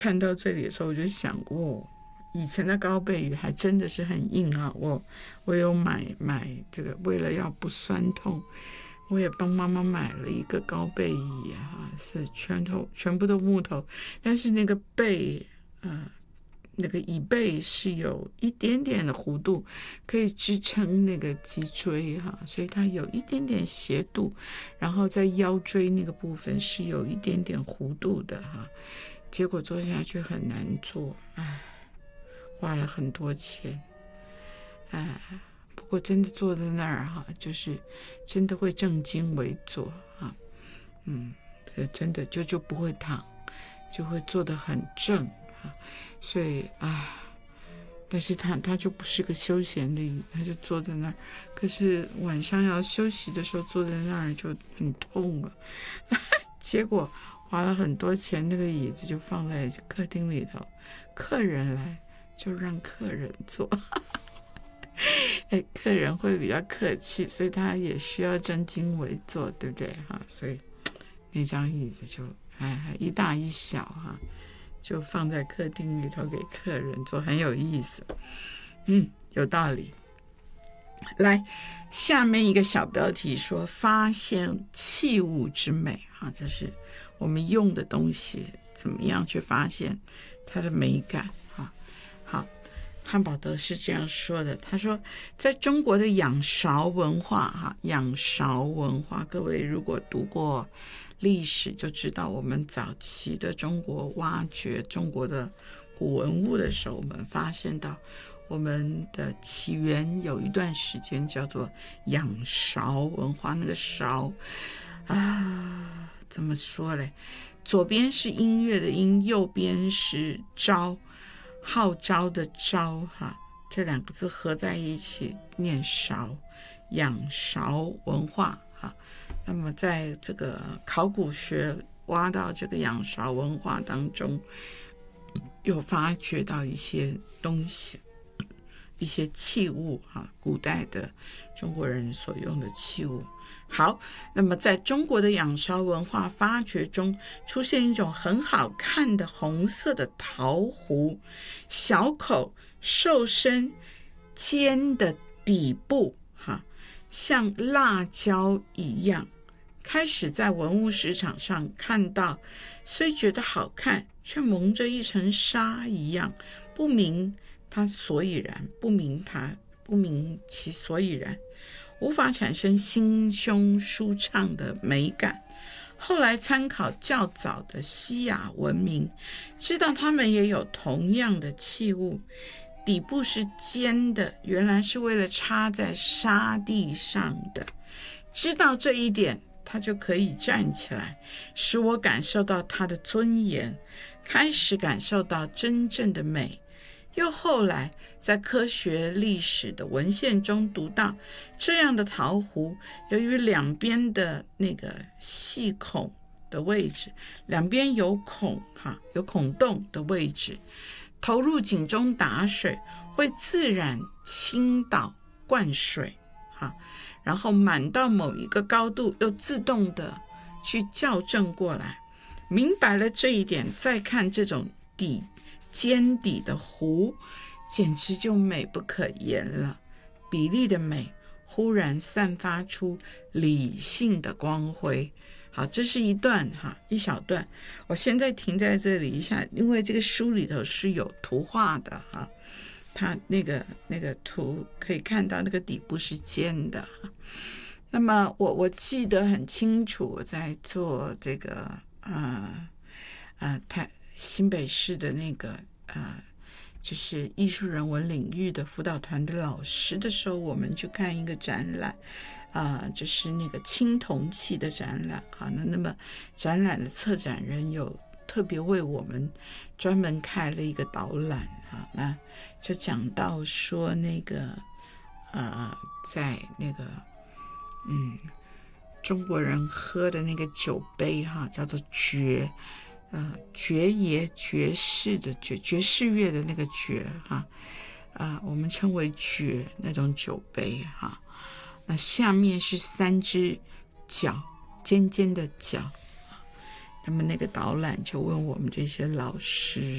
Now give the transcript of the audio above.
看到这里的时候，我就想过，以前的高背椅还真的是很硬啊。我有买这个，为了要不酸痛，我也帮妈妈买了一个高背椅是全部都木头，但是那个背那个椅背是有一点点的弧度，可以支撑那个脊椎所以它有一点点斜度，然后在腰椎那个部分是有一点点弧度的结果坐下去很难坐，花了很多钱，不过真的坐在那儿就是真的会正襟危坐真的就不会躺，就会坐得很正所以但是他就不是个休闲的椅子，他就坐在那儿，可是晚上要休息的时候坐在那儿就很痛了结果花了很多钱，那个椅子就放在客厅里头，客人来就让客人坐客人会比较客气，所以他也需要正襟危坐，对不对所以那张椅子就一大一小就放在客厅里头给客人坐，很有意思。有道理。来，下面一个小标题说发现器物之美这是我们用的东西怎么样去发现它的美感好，汉堡德是这样说的，他说在中国的仰韶文化仰韶文化，各位如果读过历史就知道，我们早期的中国挖掘中国的古文物的时候，我们发现到我们的起源有一段时间叫做仰韶文化，那个韶怎么说嘞？左边是音乐的音，右边是招，号召的召这两个字合在一起念韶，仰韶文化那么在这个考古学挖到这个仰韶文化当中，有发掘到一些东西，一些器物古代的中国人所用的器物。好，那么在中国的仰韶文化发掘中，出现一种很好看的红色的陶壶，小口瘦身，尖的底部像辣椒一样，开始在文物市场上看到，虽觉得好看，却蒙着一层纱一样，不明它所以然，不明其所以然，无法产生心胸舒畅的美感。后来参考较早的西亚文明，知道他们也有同样的器物，底部是尖的，原来是为了插在沙地上的。知道这一点，他就可以站起来，使我感受到他的尊严，开始感受到真正的美。又后来在科学历史的文献中读到，这样的陶壶由于两边的那个细孔的位置，两边有孔洞的位置，投入井中打水会自然倾倒灌水然后满到某一个高度又自动的去校正过来。明白了这一点，再看这种尖底的壶，简直就美不可言了。比例的美忽然散发出理性的光辉。好，这是一段一小段，我现在停在这里一下，因为这个书里头是有图画的它那个图可以看到那个底部是尖的那么我记得很清楚，我在做这个新北市的那个就是艺术人文领域的辅导团的老师的时候，我们去看一个展览就是那个青铜器的展览那么展览的策展人有特别为我们专门开了一个导览那就讲到说那个在那个中国人喝的那个酒杯叫做爵爷爵士的爵士乐的那个爵我们称为爵那种酒杯那下面是3只角，尖尖的角。那么那个导览就问我们这些老师